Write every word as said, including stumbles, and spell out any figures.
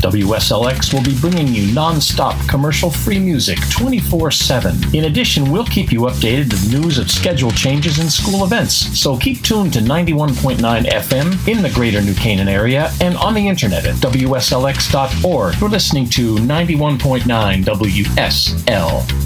W S L X will be bringing you non-stop commercial-free music twenty-four seven. In addition, we'll keep you updated with news of schedule changes and school events. So keep tuned to ninety-one point nine F M in the greater New Canaan area and on the internet at W S L X dot org. You're listening to ninety-one point nine W S L